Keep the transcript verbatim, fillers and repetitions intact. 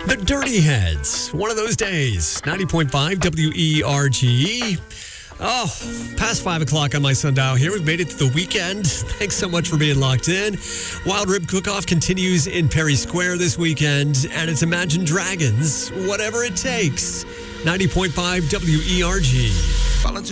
The Dirty Heads. One of those days. ninety point five W E R G. Oh, past five o'clock on my sundial here. We've made it to the weekend. Thanks so much for being locked in. Wild Rib Cook-Off continues in Perry Square this weekend, and it's Imagine Dragons, Whatever It Takes. ninety point five W E R G.